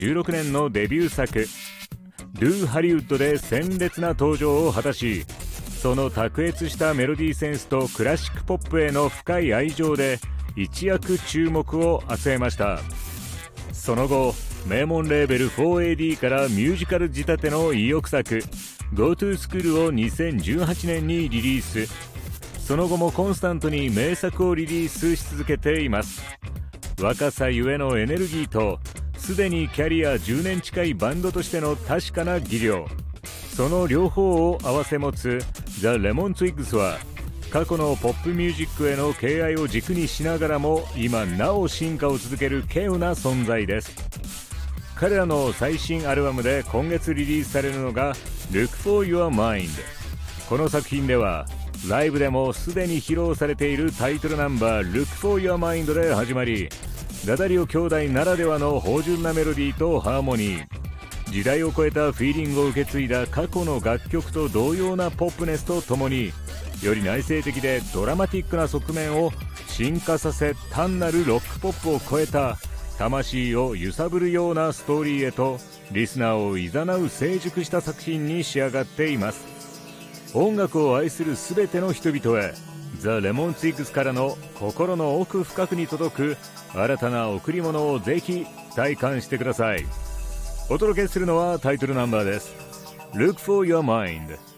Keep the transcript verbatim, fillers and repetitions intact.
じゅうろくねんのデビュー作「Do ハリウッド」で鮮烈な登場を果たし、その卓越したメロディーセンスとクラシックポップへの深い愛情で一躍注目を集めました。その後名門レーベル フォーエーディー からミュージカル仕立ての意欲作「Go to School」をにせんじゅうはちねんにリリース。その後もコンスタントに名作をリリースし続けています。若さゆえのエネルギーとすでにキャリアじゅうねん近いバンドとしての確かな技量、その両方を併せ持つザ・レモンツイッグスは過去のポップミュージックへの敬愛を軸にしながらも今なお進化を続ける稀有な存在です。彼らの最新アルバムで今月リリースされるのが Look for Your Mind。 この作品ではライブでもすでに披露されているタイトルナンバー Look for Your Mind で始まり、ダダリオ兄弟ならではの芳醇なメロディーとハーモニー、時代を超えたフィーリングを受け継いだ過去の楽曲と同様なポップネスとともに、より内省的でドラマティックな側面を進化させ、単なるロックポップを超えた魂を揺さぶるようなストーリーへとリスナーを誘う成熟した作品に仕上がっています。音楽を愛するすべての人々へ、ザ・レモンツイッグスからの心の奥深くに届く新たな贈り物をぜひ体感してください。お届けするのはタイトルナンバーです。 Look for Your Mind。